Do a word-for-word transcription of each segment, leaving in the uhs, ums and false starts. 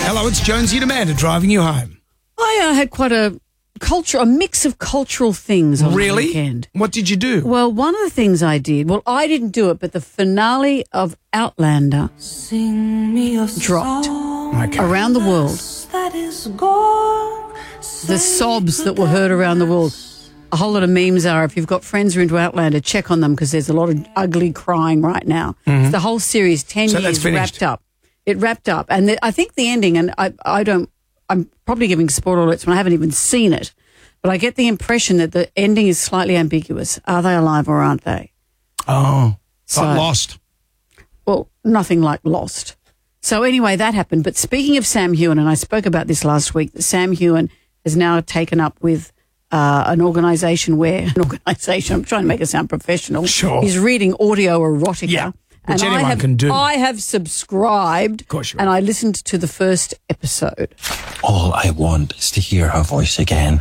Hello, it's Jonesy and Amanda driving you home. I uh, had quite a culture, a mix of cultural things on Really? the weekend. What did you do? Well, one of the things I did, well, I didn't do it, but the finale of Outlander dropped Okay. around the world. The sobs that were heard around the world. A whole lot of memes are, if you've got friends who are into Outlander, check on them because there's a lot of ugly crying right now. It's the whole series, ten So that's years finished. wrapped up. It wrapped up. And the, I think the ending, and I, I don't, I'm probably giving spoiler alerts when I haven't even seen it, but I get the impression that the ending is slightly ambiguous. Are they alive or aren't they? Oh, So- got lost. Well, nothing like Lost. So anyway, that happened. But speaking of Sam Heughan, and I spoke about this last week, that Sam Heughan has now taken up with uh, an organisation where, an organisation, I'm trying to make it sound professional. Sure. He's reading audio erotica. Yeah, which and anyone I have, can do. I have subscribed. Of course you and are. I listened to the first episode. All I want is to hear her voice again.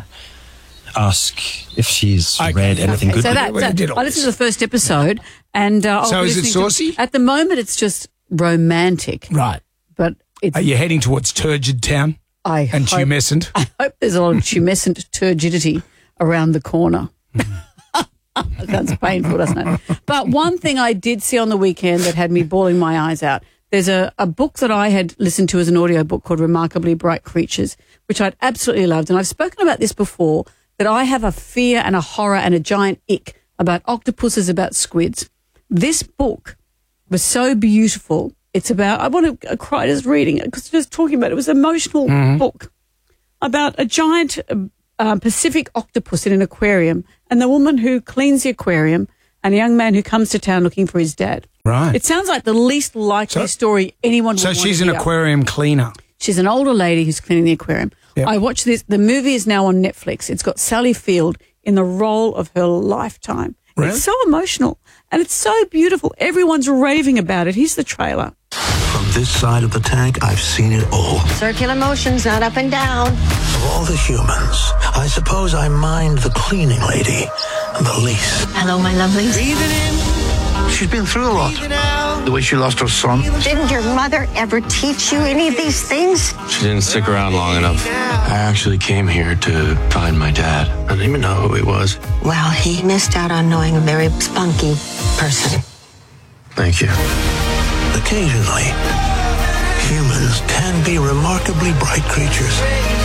Ask if she's Okay. read anything Okay, good. so that, we so did all I listened this. to the first episode. and uh, I'll So be is it listening to- saucy? At the moment, it's just romantic. Right. But it's, Are you heading towards Turgid Town I and hope, Tumescent? I hope there's a lot of tumescent turgidity around the corner. That sounds painful, doesn't it? But one thing I did see on the weekend that had me bawling my eyes out, there's a, a book that I had listened to as an audio book called Remarkably Bright Creatures, which I'd absolutely loved. And I've spoken about this before, that I have a fear and a horror and a giant ick about octopuses, about squids. This book was so beautiful. It's about, I want to cry just reading it because just talking about it. It was an emotional book about a giant uh, Pacific octopus in an aquarium and the woman who cleans the aquarium and a young man who comes to town looking for his dad. Right. It sounds like the least likely So- story anyone would So want she's to an hear. aquarium cleaner. She's an older lady who's cleaning the aquarium. Yep. I watched this. The movie is now on Netflix. It's got Sally Field in the role of her lifetime. Really? It's so emotional and it's so beautiful. Everyone's raving about it. Here's the trailer. From this side of the tank, I've seen it all. Circular motions, not up and down. Of all the humans, I suppose I mind the cleaning lady the least. Hello, my lovelies. She's been through a lot. The way she lost her son. Didn't your mother ever teach you any of these things? She didn't stick around long enough. I actually came here to find my dad. I didn't even know who he was. Well, he missed out on knowing a very spunky person. Thank you. Occasionally, humans can be remarkably bright creatures.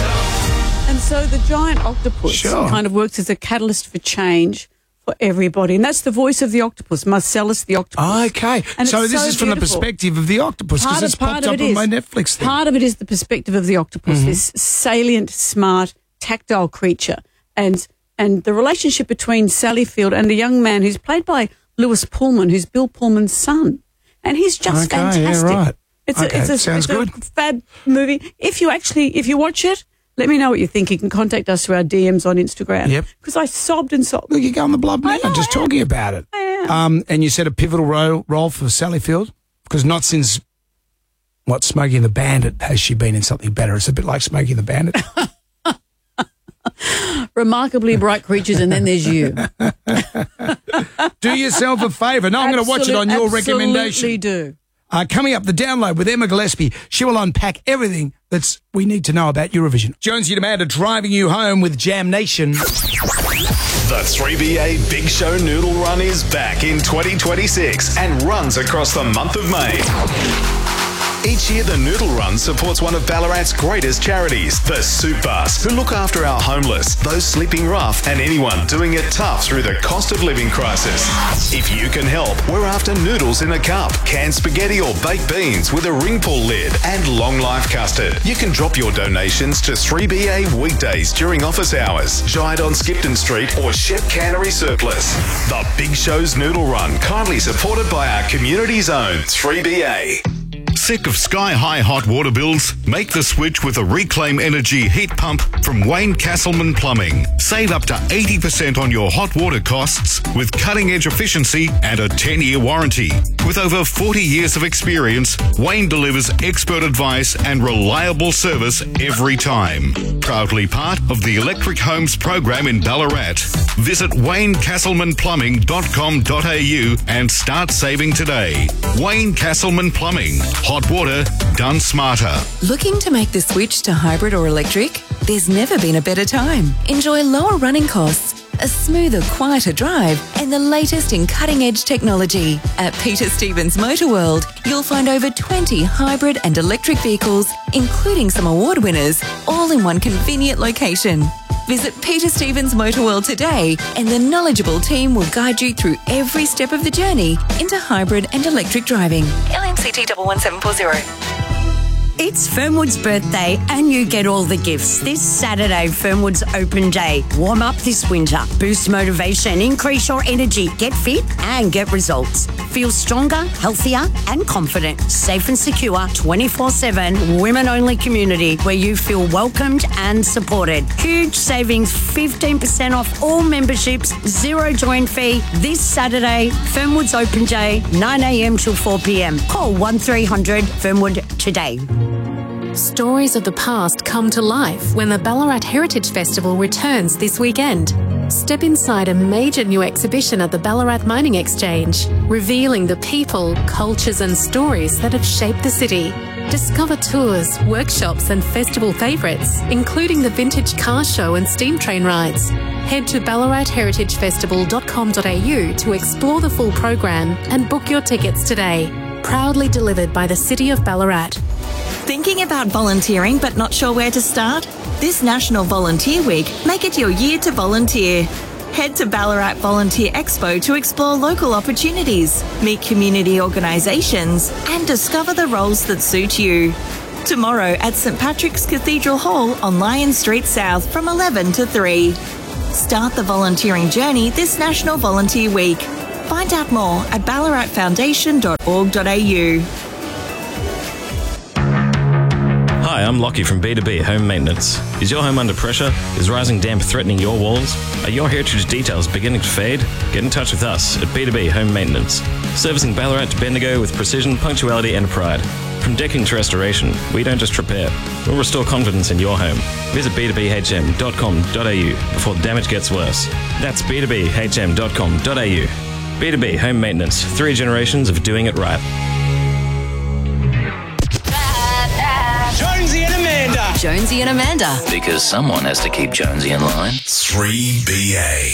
And so the giant octopus Sure. kind of works as a catalyst for change for everybody. And that's the voice of the octopus, Marcellus the octopus. Okay. And So it's this so is from the beautiful. perspective of the octopus because Part it's of, part popped of up it on is. my Netflix thing. Part of it is the perspective of the octopus, Mm-hmm. this salient, smart, tactile creature. And and the relationship between Sally Field and the young man who's played by Lewis Pullman, who's Bill Pullman's son. And he's just Okay, yeah, fantastic. right. It's Okay, a, it's a, sounds it's good. a fab movie. If you actually, if you watch it, let me know what you think. You can contact us through our D Ms on Instagram. Yep. Because I sobbed and sobbed. Look, you're going the blood now, I know, just I am. talking about it. I am. Um, and you said a pivotal role, role for Sally Field? Because not since, what, Smokey and the Bandit has she been in something better. It's a bit like Smokey and the Bandit. Remarkably bright creatures, and then there's you. Do yourself a favour. No, I'm going to watch it on your recommendation. Absolutely do. Uh, coming up, the download with Emma Gillespie. She will unpack everything that's we need to know about Eurovision. Jonesy and Amanda driving you home with Jam Nation. The three B A Big Show Noodle Run is back in twenty twenty-six and runs across the month of May. Each year, the Noodle Run supports one of Ballarat's greatest charities, the Soup Bus, who look after our homeless, those sleeping rough, and anyone doing it tough through the cost of living crisis. If you can help, we're after noodles in a cup, canned spaghetti or baked beans with a ring pull lid, and long life custard. You can drop your donations to three B A weekdays during office hours, Giant on Skipton Street, or Shep Cannery Surplus. The Big Show's Noodle Run, kindly supported by our community's own three B A. Sick of sky-high hot water bills? Make the switch with a Reclaim Energy heat pump from Wayne Castleman Plumbing. Save up to eighty percent on your hot water costs with cutting-edge efficiency and a ten-year warranty. With over forty years of experience, Wayne delivers expert advice and reliable service every time. Proudly part of the Electric Homes program in Ballarat. Visit wayne castleman plumbing dot com dot a u and start saving today. Wayne Castleman Plumbing. Hot water done smarter. Looking to make the switch to hybrid or electric? There's never been a better time. Enjoy lower running costs, a smoother, quieter drive, and the latest in cutting-edge technology. At Peter Stevens Motor World, you'll find over twenty hybrid and electric vehicles, including some award winners, all in one convenient location. Visit Peter Stevens Motor World today, and the knowledgeable team will guide you through every step of the journey into hybrid and electric driving. L M C T one one seven four zero. It's Fernwood's birthday and you get all the gifts. This Saturday, Fernwood's Open Day. Warm up this winter. Boost motivation, increase your energy, get fit and get results. Feel stronger, healthier and confident. Safe and secure, twenty-four seven, women-only community where you feel welcomed and supported. Huge savings, fifteen percent off all memberships, zero join fee. This Saturday, Fernwood's Open Day, nine a m till four p m. Call one three hundred Fernwood today. Stories of the past come to life when the Ballarat Heritage Festival returns this weekend. Step inside a major new exhibition at the Ballarat Mining Exchange, revealing the people, cultures and stories that have shaped the city. Discover tours, workshops and festival favourites, including the vintage car show and steam train rides. Head to ballarat heritage festival dot com dot a u to explore the full program and book your tickets today. Proudly delivered by the City of Ballarat. Thinking about volunteering but not sure where to start? This National Volunteer Week, make it your year to volunteer. Head to Ballarat Volunteer Expo to explore local opportunities, meet community organisations and discover the roles that suit you. Tomorrow at St Patrick's Cathedral Hall on Lion Street South from eleven to three. Start the volunteering journey this National Volunteer Week. Find out more at ballarat foundation dot org dot a u. Hi, I'm Lockie from B two B Home Maintenance. Is your home under pressure? Is rising damp threatening your walls? Are your heritage details beginning to fade? Get in touch with us at B two B Home Maintenance. Servicing Ballarat to Bendigo with precision, punctuality and pride. From decking to restoration, we don't just repair, we'll restore confidence in your home. Visit b two b h m dot com dot a u before the damage gets worse. That's b two b h m dot com dot a u. B two B Home Maintenance, three generations of doing it right. Jonesy and Amanda. Jonesy and Amanda. Because someone has to keep Jonesy in line. three B A.